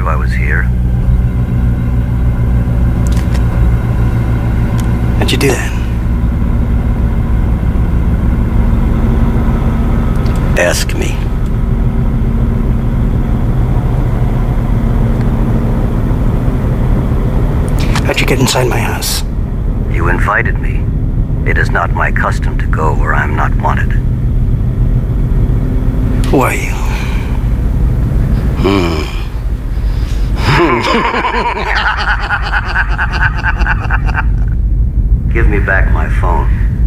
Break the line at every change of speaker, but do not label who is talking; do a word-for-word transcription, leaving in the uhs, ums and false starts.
I was here.
How'd you do that? Ask me. How'd you get inside my house?
You invited me. It is not my custom to go where I am not wanted.
Who are you? Hmm.
Give me back my phone.